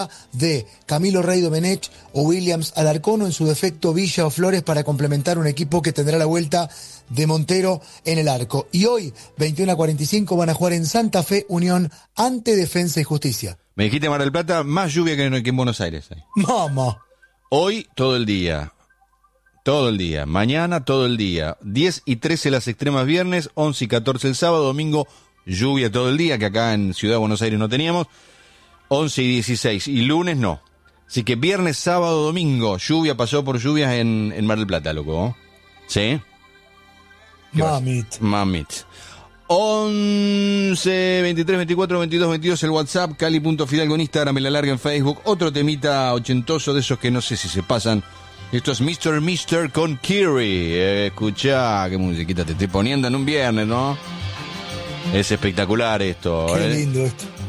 de Camilo Rey Domenech o Williams Alarcón, o en su defecto Villa o Flores, para complementar un equipo que tendrá la vuelta de Montero en el arco. Y hoy, 21:45, van a jugar en Santa Fe Unión ante Defensa y Justicia. Me dijiste Mar del Plata, más lluvia que en Buenos Aires. ¡Mamá! Hoy todo el día. Todo el día. Mañana todo el día. 10 y 13 las extremas viernes, 11 y 14 el sábado, domingo lluvia todo el día, que acá en Ciudad de Buenos Aires no teníamos. 11 y 16. Y lunes no. Así que viernes, sábado, domingo, lluvia, pasó por lluvias en Mar del Plata, loco. ¿Sí? Mamit. 11, 23, 24, 22, 22 el WhatsApp, Cali.Fidalgo en Instagram, en la larga en Facebook. Otro temita ochentoso de esos que no sé si se pasan. Esto es Mr. con Kiri. Escuchá, qué musiquita te estoy poniendo en un viernes, ¿no? Es espectacular esto. Qué lindo esto.